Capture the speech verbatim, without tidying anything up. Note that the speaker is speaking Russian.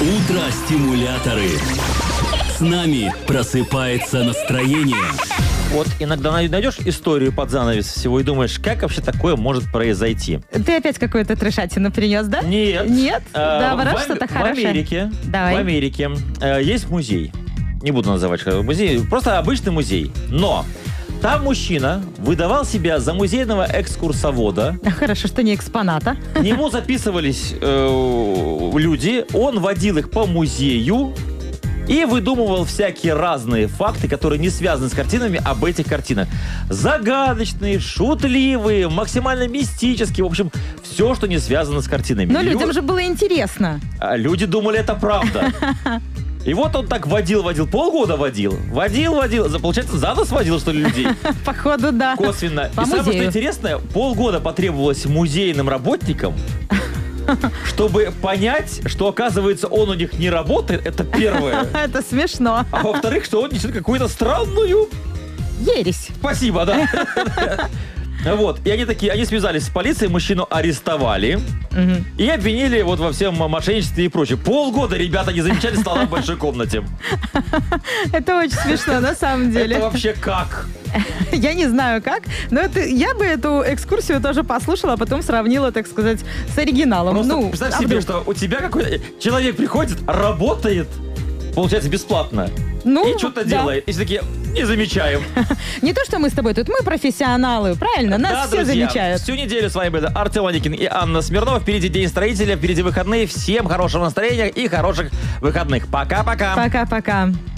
Утро-стимуляторы. С нами просыпается настроение. Вот иногда найдешь историю под занавес всего и думаешь, как вообще такое может произойти? Ты опять какую-то трешатину принес, да? Нет. Нет? А, Да, в, что-то в хорошее. Америке, Давай. в Америке э, есть музей. Не буду называть какой музей, просто обычный музей. Но там мужчина выдавал себя за музейного экскурсовода. Хорошо, что не экспоната. К нему записывались э, люди, он водил их по музею и выдумывал всякие разные факты, которые не связаны с картинами об этих картинах. Загадочные, шутливые, максимально мистические. В общем, все, что не связано с картинами. Но Лю- людям же было интересно. А люди думали, это правда. И вот он так водил, водил, полгода водил. Водил, водил. За- Получается, за нос водил, что ли, людей? Походу, да. Косвенно. По И самое, что музею. интересное, полгода потребовалось музейным работникам, чтобы понять, что, оказывается, он у них не работает. Это первое. Это смешно. А во-вторых, что он несет какую-то странную... Ересь. Спасибо, да. Вот. И они такие, они связались с полицией, мужчину арестовали Мгм. и обвинили вот во всем мошенничестве и прочее. Полгода ребята не замечали стола в большой комнате. Это очень смешно, на самом деле. Это вообще как? Я не знаю как, но это, я бы эту экскурсию тоже послушала, а потом сравнила, так сказать, с оригиналом. Просто ну, представь а себе, вдруг? что у тебя какой-то человек приходит, работает, получается, бесплатно, Ну, и что-то да. делает. И все такие, не замечаем. Не то, что мы с тобой тут, мы профессионалы, правильно? Нас Да, все друзья, замечают. всю неделю с вами были Артем Аникин и Анна Смирнова. Впереди День строителя, впереди выходные. Всем хорошего настроения и хороших выходных. Пока-пока. Пока-пока.